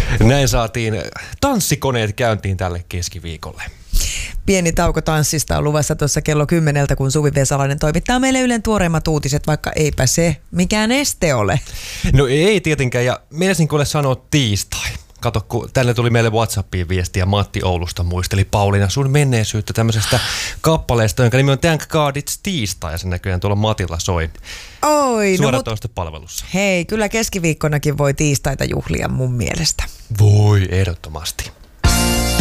Näin saatiin tanssikoneet käyntiin tälle keskiviikolle. Pieni tauko tanssista on luvassa tuossa kello 10, kun Suvi Vesalainen toimittaa meille Ylen tuoreimmat uutiset, vaikka eipä se mikään este ole. No ei tietenkään, ja meinasin kuule sanoa tiistai. Kato, kun tänne tuli meille WhatsAppiin viestiä, Matti Oulusta muisteli Pauliina sun menneisyyttä tämmöisestä kappaleesta, jonka nimi on Thank God It's tiistai, ja sen näköjään tuolla Matilla soi suoratoistopalvelussa. Hei, kyllä keskiviikkonakin voi tiistaita juhlia mun mielestä. Voi, ehdottomasti.